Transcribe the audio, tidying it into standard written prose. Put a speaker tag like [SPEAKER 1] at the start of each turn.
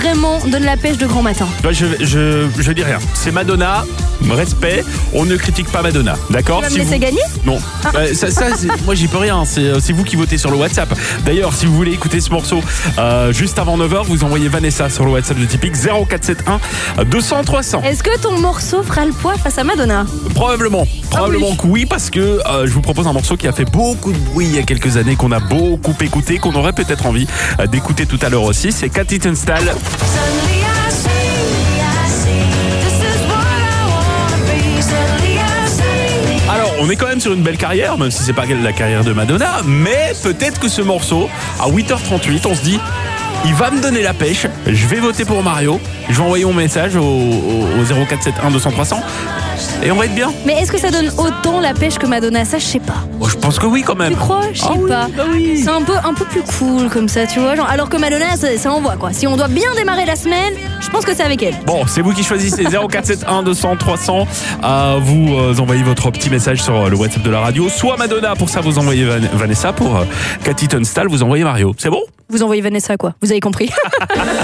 [SPEAKER 1] vraiment donne la pêche de grand matin?
[SPEAKER 2] Je dis rien. C'est Madonna, respect. On ne critique pas Madonna, d'accord?
[SPEAKER 1] Tu vas me laisser gagner?
[SPEAKER 2] Non. Moi, j'y peux rien. C'est vous qui votez sur le WhatsApp. D'ailleurs, si vous voulez écouter ce morceau juste avant 9h, vous envoyez Vanessa sur le WhatsApp de Tipeee 0471 200 300.
[SPEAKER 1] Est-ce que ton morceau fera le poids face à Madonna?
[SPEAKER 2] Probablement
[SPEAKER 1] oui.
[SPEAKER 2] que oui, parce que je vous propose un morceau qui a fait beaucoup de bruit il y a quelques années, qu'on a beaucoup écouté, qu'on aurait peut-être envie d'écouter tout à l'heure aussi. C'est Cat It and Style. Alors, on est quand même sur une belle carrière, même si c'est pas la carrière de Madonna, mais peut-être que ce morceau, à 8h38, on se dit, il va me donner la pêche, je vais voter pour Mario, je vais envoyer mon message au 0471 200 300 et on va être bien.
[SPEAKER 1] Mais est-ce que ça donne autant la pêche que Madonna? Ça, je sais pas.
[SPEAKER 2] Bon, je pense que oui quand même.
[SPEAKER 1] Tu crois? Je sais pas.
[SPEAKER 2] Oui.
[SPEAKER 1] C'est un peu plus cool comme ça, tu vois. Genre, alors que Madonna, ça envoie quoi. Si on doit bien démarrer la semaine, je pense que c'est avec elle.
[SPEAKER 2] Bon, c'est vous qui choisissez 0471 200 300. Vous envoyez votre petit message sur le WhatsApp de la radio. Soit Madonna, pour ça vous envoyez Vanessa. Pour Cat It and Style, vous envoyez Mario. C'est bon?
[SPEAKER 1] Vous envoyez Vanessa quoi. Vous avez compris.